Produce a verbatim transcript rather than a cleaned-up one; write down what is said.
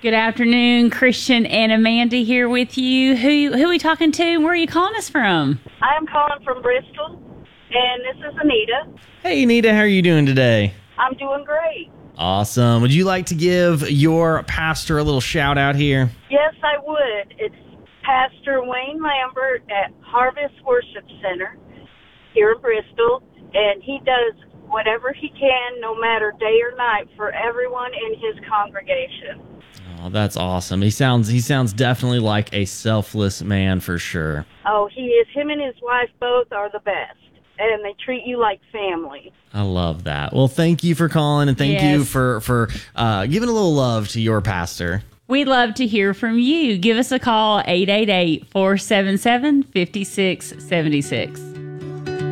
Good afternoon, Christian and Amanda here with you. Who who are we talking to? Where are you calling us from? I'm calling from Bristol, and this is Anita. Hey, Anita, how are you doing today? I'm doing great. Awesome. Would you like to give your pastor a little shout out here? Yes, I would. It's Pastor Wayne Lambert at Harvest Worship Center here in Bristol, and he does whatever he can, no matter day or night, for everyone in his congregation. Oh, that's awesome. He sounds he sounds definitely like a selfless man for sure. Oh, he is. Him and his wife both are the best, and they treat you like family. I love that. Well, thank you for calling, and thank Yes. you for, for uh, giving a little love to your pastor. We'd love to hear from you. Give us a call, eight eight eight, four seven seven, five six seven six.